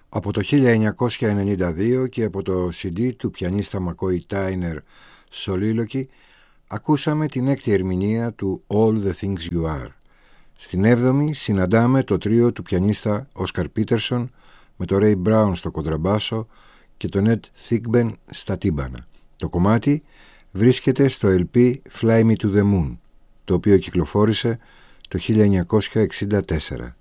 Από το 1992 και από το CD του πιανίστα Μακόι Τάινερ Soliloquy ακούσαμε την έκτη ερμηνεία του All the Things You Are. Στην 7η συναντάμε το τρίο του πιανίστα Όσκαρ Πίτερσον με το Ray Brown στο κοντραμπάσο και τον Ed Thigpen στα τύμπανα. Το κομμάτι βρίσκεται στο LP Fly Me to the Moon, το οποίο κυκλοφόρησε το 1964.